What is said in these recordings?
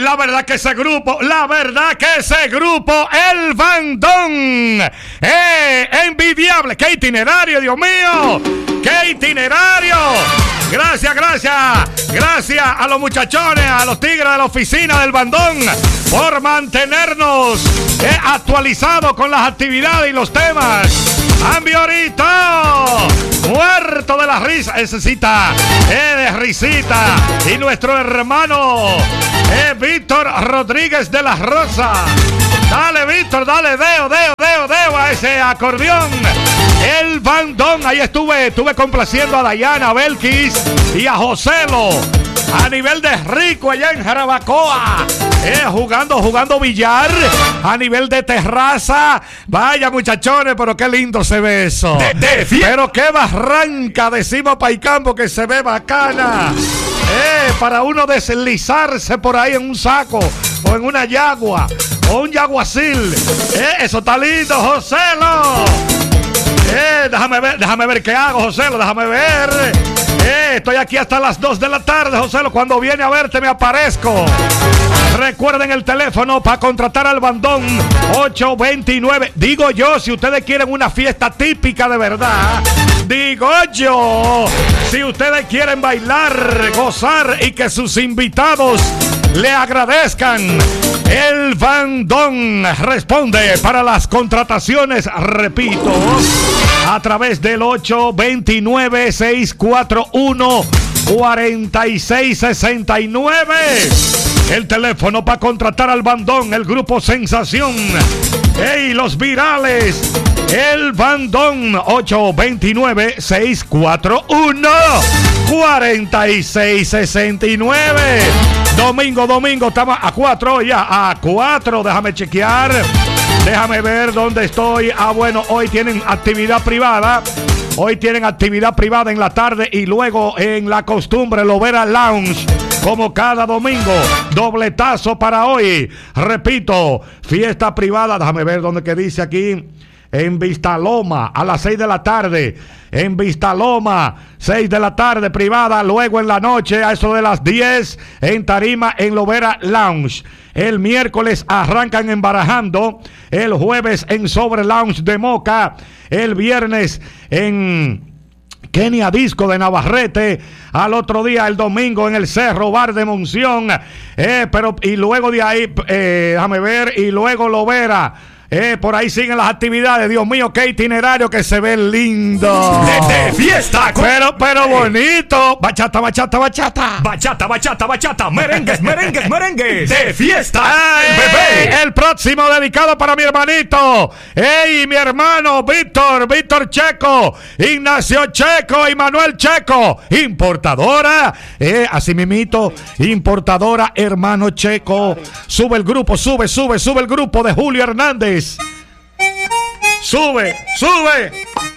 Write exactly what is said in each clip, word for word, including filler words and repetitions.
la verdad que ese grupo, la verdad que ese grupo, el Bandón, eh, envidiable. ¡Qué itinerario, Dios mío! ¡Qué itinerario! Gracias, gracias, gracias a los muchachones, a los tigres de la oficina del Bandón por mantenernos eh, actualizados con las actividades y los temas. Ambiorito, muerto de la risa, ese cita, eh, de risita. Y nuestro hermano eh, Víctor Rodríguez de la Rosa. Dale, Víctor, dale, deo, deo, deo, deo a ese acordeón. El Bandón, ahí estuve, estuve complaciendo a Dayana, a Belkis y a Joselo. A nivel de rico allá en Jarabacoa, eh, jugando, jugando billar. A nivel de terraza. Vaya muchachones, pero qué lindo se ve eso. De, de pero qué barranca, decimos Paicambo, que se ve bacana. Eh, para uno deslizarse por ahí en un saco o en una yagua o un yaguacil. Eh, eso está lindo, Joselo. Eh, déjame ver, déjame ver qué hago, Joselo, déjame ver. Eh, estoy aquí hasta las dos de la tarde, Joselo. Cuando viene a verte me aparezco. Recuerden el teléfono para contratar al Bandón, ocho veintinueve. Digo yo, si ustedes quieren una fiesta típica de verdad. Digo yo, si ustedes quieren bailar, gozar y que sus invitados le agradezcan, el Bandón responde para las contrataciones, repito, a través del ocho veintinueve, seiscientos cuarenta y uno, cuarenta y seis sesenta y nueve. El teléfono para contratar al Bandón, el grupo Sensación. ¡Ey, los virales! El Bandón, ocho veintinueve, seiscientos cuarenta y uno, cuarenta y seis sesenta y nueve. Domingo, domingo, estamos a cuatro ya, a cuatro, déjame chequear, déjame ver dónde estoy. Ah, bueno, hoy tienen actividad privada, hoy tienen actividad privada en la tarde y luego en la costumbre Lovera Lounge, como cada domingo, dobletazo para hoy. Repito, fiesta privada, déjame ver dónde que dice aquí. En Vistaloma, a las seis de la tarde. En Vistaloma, seis de la tarde, privada. Luego en la noche, a eso de las diez, en Tarima, en Lovera Lounge. El miércoles arrancan en Barajando. El jueves en Sobre Lounge de Moca. El viernes en Kenia Disco de Navarrete. Al otro día, el domingo, en el Cerro Bar de Monción. Eh, pero, y luego de ahí, eh, déjame ver, y luego Lovera. Eh, por ahí siguen las actividades. Dios mío, qué itinerario que se ve lindo. De, de fiesta. Pero, pero bonito. Bachata, bachata, bachata. Bachata, bachata, bachata. Merengues, merengues, merengues. De fiesta. Ay, bebé. El próximo dedicado para mi hermanito. Ey, mi hermano Víctor, Víctor Checo, Ignacio Checo y Manuel Checo. Importadora. Eh, así mimito. Importadora, hermano Checo. Sube el grupo, sube, sube, sube el grupo de Julio Hernández. Sube, sube.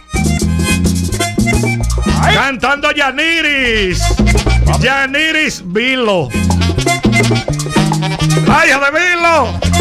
Ay. Cantando Yaniris. Yaniris Vilo. Ay, hija de Vilo.